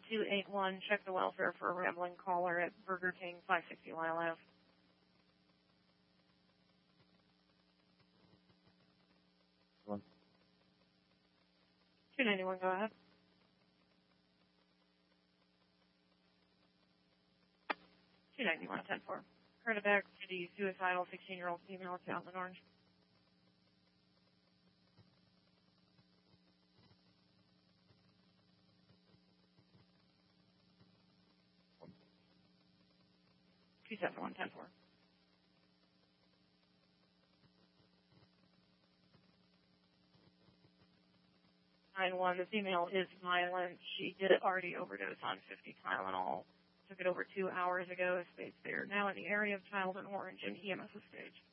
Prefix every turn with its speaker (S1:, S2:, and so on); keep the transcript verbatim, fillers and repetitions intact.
S1: two eight one, check the welfare for a rambling caller at Burger King, five sixty Lyle Ave. two ninety-one, go ahead. two ninety-one, ten four. Heard a back to the suicidal sixteen-year-old female at Southland Orange. two seven one, ten four. nine one, the female is violent. She did already overdose on fifty Tylenol. Took it over two hours ago. They are now in the area of Child and Orange and E M S stage.